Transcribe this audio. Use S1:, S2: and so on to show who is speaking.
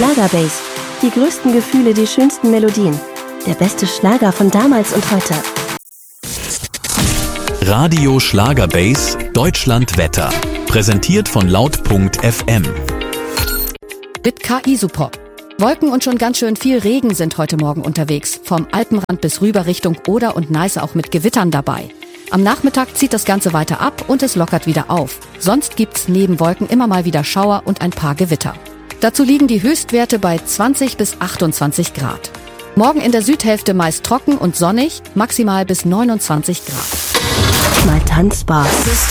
S1: Schlagerbase. Die größten Gefühle, die schönsten Melodien. Der beste Schlager von damals und heute.
S2: Radio Schlagerbase Deutschland Wetter. Präsentiert von laut.fm.
S3: Mit KI Support. Wolken und schon ganz schön viel Regen sind heute Morgen unterwegs. Vom Alpenrand bis rüber Richtung Oder und Neiße auch mit Gewittern dabei. Am Nachmittag zieht das Ganze weiter ab und es lockert wieder auf. Sonst gibt's neben Wolken immer mal wieder Schauer und ein paar Gewitter. Dazu liegen die Höchstwerte bei 20 bis 28 Grad. Morgen in der Südhälfte meist trocken und sonnig, maximal bis 29 Grad.
S1: Mal tanzbar.